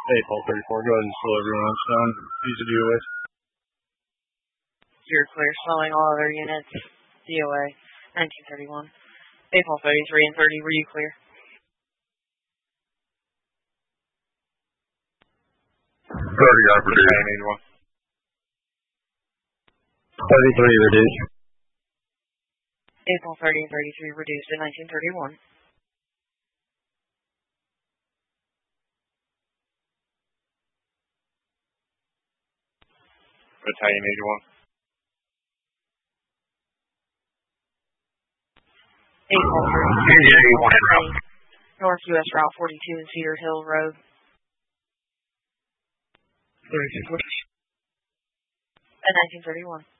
April 34, go ahead and slow everyone else down. Use the DOA. You're clear, slowing all other units. DOA, 1931. April 33 and 30, were you clear? 30, I reduced. 33 reduced. April 30 and 33 reduced in 1931. Battalion 81. April 30, North U.S. Route 42 and Cedar Hill Road. 32. And 1931.